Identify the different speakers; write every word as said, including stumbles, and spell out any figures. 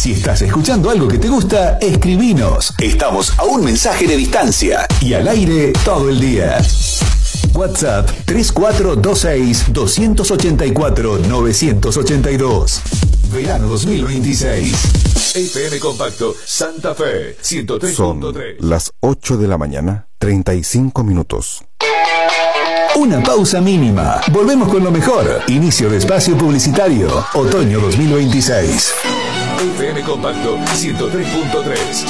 Speaker 1: Si estás escuchando algo que te gusta, escribinos. Estamos a un mensaje de distancia y al aire todo el día. WhatsApp tres cuatro dos seis, dos ocho cuatro, nueve ocho dos. Verano dos mil veintiséis. F M Compacto Santa Fe ciento tres punto tres.
Speaker 2: Son las ocho de la mañana, treinta y cinco minutos.
Speaker 1: Una pausa mínima. Volvemos con lo mejor. Inicio de espacio publicitario. Otoño dos mil veintiséis. F M Compacto ciento tres punto tres.